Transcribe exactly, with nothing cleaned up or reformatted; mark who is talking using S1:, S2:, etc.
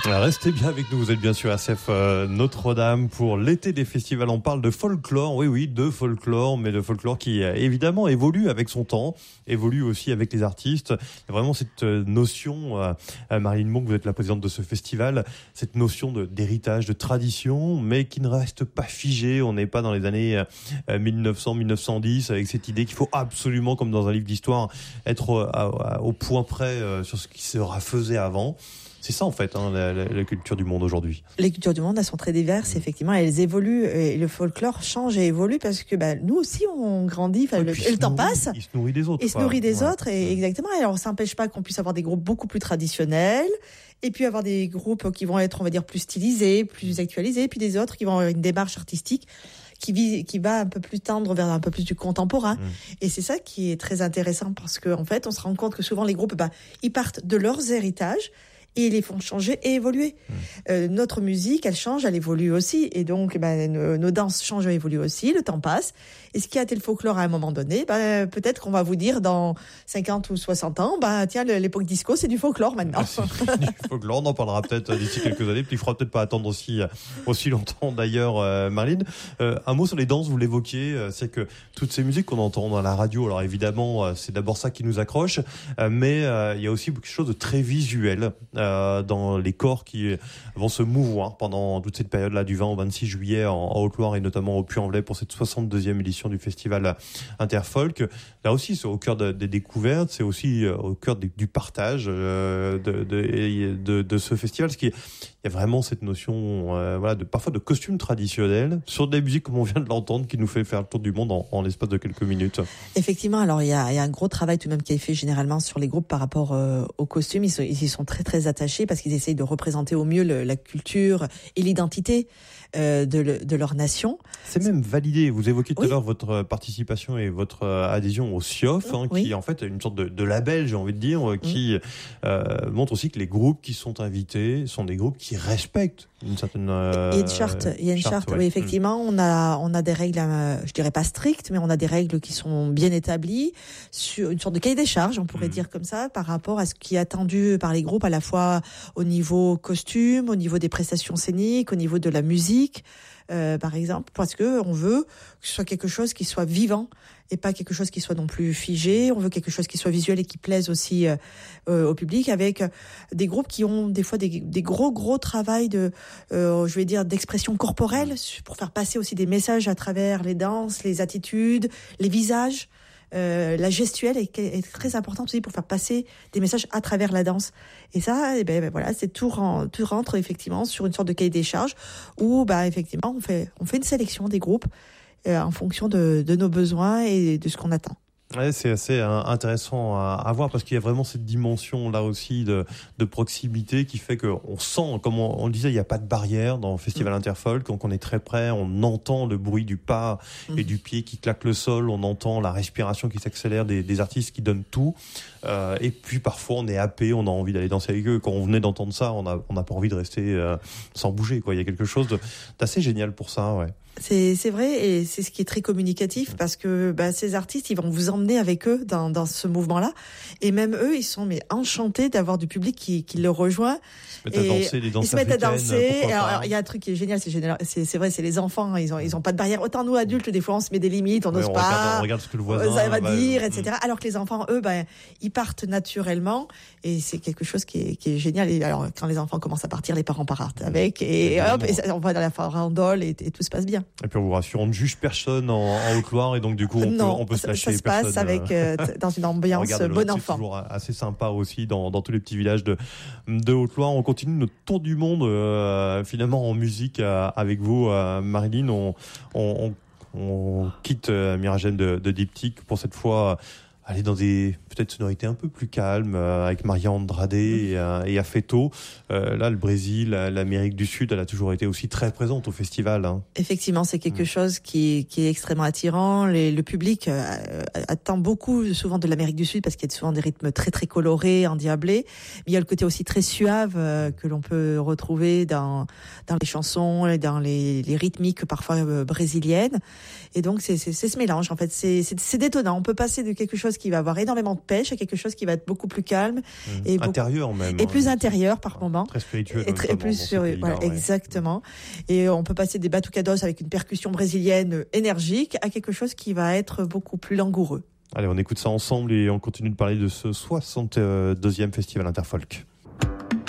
S1: Restez bien avec nous, vous êtes bien sûr R C F euh, Notre-Dame pour l'été des festivals. On parle de folklore, oui oui, de folklore, mais de folklore qui euh, évidemment évolue avec son temps, évolue aussi avec les artistes. Il y a vraiment cette euh, notion, euh, Marilyn Monk, vous êtes la présidente de ce festival, cette notion de, d'héritage, de tradition, mais qui ne reste pas figée. On n'est pas dans les années euh, mille neuf cents, mille neuf cent dix avec cette idée qu'il faut absolument, comme dans un livre d'histoire, être euh, à, à, au point près euh, sur ce qui sera faisait avant. C'est ça en fait, hein, la, la, la culture du monde aujourd'hui.
S2: Les cultures du monde, elles sont très diverses, mmh. effectivement, elles évoluent et le folklore change et évolue parce que bah, nous aussi on grandit,
S1: ouais,
S2: le, le temps
S1: nourrit,
S2: passe.
S1: Il se nourrit des autres.
S2: Il se nourrit des
S1: ouais.
S2: autres, et mmh. exactement. Alors ça n'empêche pas qu'on puisse avoir des groupes beaucoup plus traditionnels et puis avoir des groupes qui vont être, on va dire, plus stylisés, plus actualisés, puis des autres qui vont avoir une démarche artistique qui, vise, qui va un peu plus tendre vers un peu plus du contemporain. Mmh. Et c'est ça qui est très intéressant parce qu'en en fait, on se rend compte que souvent les groupes, bah, ils partent de leurs héritages et ils les font changer et évoluer. Mmh. Euh, notre musique, elle change, elle évolue aussi. Et donc, ben, nos, nos danses changent et évoluent aussi, le temps passe. Et ce qui a été le folklore à un moment donné, ben, peut-être qu'on va vous dire dans cinquante ou soixante ans, ben, tiens, l'époque disco, c'est du folklore maintenant.
S1: C'est du folklore, on en parlera peut-être d'ici quelques années, puis il faudra peut-être pas attendre aussi, aussi longtemps d'ailleurs, euh, Marilyn. Euh, un mot sur les danses, vous l'évoquiez, c'est que toutes ces musiques qu'on entend dans la radio, alors évidemment, c'est d'abord ça qui nous accroche, euh, mais euh, il y a aussi quelque chose de très visuel euh, dans les corps qui vont se mouvoir pendant toute cette période-là, du vingt au vingt-six juillet en, en Haute-Loire et notamment au Puy-en-Velay pour cette soixante-deuxième édition du festival Interfolk. Là aussi, c'est au cœur de, des découvertes, c'est aussi au cœur des, du partage euh, de, de, de, de ce festival. Parce qu'il y a, il y a vraiment cette notion, euh, voilà, de, parfois de costumes traditionnels sur des musiques comme on vient de l'entendre qui nous fait faire le tour du monde en, en l'espace de quelques minutes.
S2: Effectivement, alors il y a, il y a un gros travail tout de même qui est fait généralement sur les groupes par rapport euh, aux costumes. Ils, sont, ils y sont très très attachés parce qu'ils essayent de représenter au mieux le, la culture et l'identité euh, de, le, de leur nation.
S1: C'est même validé. Vous évoquiez tout
S2: oui.
S1: à l'heure votre participation et votre adhésion au C I O F, hein, oui. qui en fait est une sorte de, de label, j'ai envie de dire, qui oui. euh, montre aussi que les groupes qui sont invités sont des groupes qui respectent une certaine. Euh,
S2: il y a une charte. Il y a une charte. charte ouais. Oui, effectivement, mmh. on a on a des règles, euh, je dirais pas strictes, mais on a des règles qui sont bien établies, sur une sorte de cahier des charges, on pourrait mmh. dire comme ça, par rapport à ce qui est attendu par les groupes, à la fois au niveau costume, au niveau des prestations scéniques, au niveau de la musique. Euh, par exemple, parce que on veut que ce soit quelque chose qui soit vivant et pas quelque chose qui soit non plus figé. On veut quelque chose qui soit visuel et qui plaise aussi euh, euh, au public, avec des groupes qui ont des fois des, des gros gros travail de, euh, je vais dire, d'expression corporelle pour faire passer aussi des messages à travers les danses, les attitudes, les visages. Euh, la gestuelle est, est très importante aussi pour faire passer des messages à travers la danse. Et ça, eh ben, ben voilà, c'est tout, rend, tout rentre effectivement sur une sorte de cahier des charges où, bah, effectivement, on fait, on fait une sélection des groupes euh, en fonction de, de nos besoins et de ce qu'on attend.
S1: Ouais, c'est assez intéressant à, à voir parce qu'il y a vraiment cette dimension là aussi de, de proximité qui fait qu'on sent, comme on, on le disait, il n'y a pas de barrière dans le Festival mmh. Interfolk, donc on est très près, on entend le bruit du pas mmh. et du pied qui claque le sol, on entend la respiration qui s'accélère des, des artistes qui donnent tout, euh, et puis parfois on est happé, on a envie d'aller danser avec eux. Quand on venait d'entendre ça, on a on n'a pas envie de rester euh, sans bouger, quoi. Il y a quelque chose de, d'assez génial pour ça, ouais.
S2: C'est, c'est vrai, et c'est ce qui est très communicatif parce que bah, ces artistes, ils vont vous emmener avec eux dans, dans ce mouvement-là. Et même eux, ils sont mais enchantés d'avoir du public qui, qui le rejoint.
S1: Ils se mettent à danser, des danses
S2: Ils se mettent à danser.
S1: Alors,
S2: il y a un truc qui est génial, c'est, génial, c'est, c'est vrai, c'est les enfants, ils ont, ils ont pas de barrière. Autant nous, adultes, des fois, on se met des limites, on n'ose
S1: ouais,
S2: pas.
S1: Regarde, on regarde ce que le voisin
S2: ça va
S1: bah,
S2: dire,
S1: euh,
S2: et cetera. Alors que les enfants, eux, ben, ils partent naturellement. Et c'est quelque chose qui est, qui est génial. Et alors, quand les enfants commencent à partir, les parents partent avec. Et, et hop, et ça, on va dans la farandole et, et tout se passe bien.
S1: Et puis on vous rassure, on ne juge personne en, en Haute-Loire et donc du coup on
S2: non,
S1: peut, on peut se lâcher.
S2: Ça se passe avec, euh, dans une ambiance bon enfant.
S1: C'est toujours assez sympa aussi dans, dans tous les petits villages de, de Haute-Loire. On continue notre tour du monde euh, finalement en musique euh, avec vous, euh, Marilyn. On, on, on, on quitte euh, Myragène de, de Diptyque pour cette fois aller dans des peut-être sonorités un peu plus calmes euh, avec Maria Andrade et, euh, et Afeto. Euh, là, le Brésil, l'Amérique du Sud, elle a toujours été aussi très présente au festival. Hein.
S2: Effectivement, c'est quelque mmh. chose qui, qui est extrêmement attirant. Les, le public euh, attend beaucoup souvent de l'Amérique du Sud parce qu'il y a souvent des rythmes très très colorés, endiablés. Mais il y a le côté aussi très suave euh, que l'on peut retrouver dans dans les chansons, et dans les, les rythmiques parfois euh, brésiliennes. Et donc c'est, c'est c'est ce mélange en fait. C'est c'est, c'est détonnant. On peut passer de quelque chose qui va avoir énormément de pêche, à quelque chose qui va être beaucoup plus calme
S1: Mmh.
S2: et
S1: intérieur
S2: beaucoup,
S1: même.
S2: Et
S1: hein,
S2: plus intérieur par
S1: ouais,
S2: moment.
S1: Très spirituel.
S2: Et très, plus sur, voilà,
S1: ouais.
S2: exactement. Et on peut passer des batucados avec une percussion brésilienne énergique à quelque chose qui va être beaucoup plus langoureux.
S1: Allez, on écoute ça ensemble et on continue de parler de ce soixante-deuxième Festival Interfolk.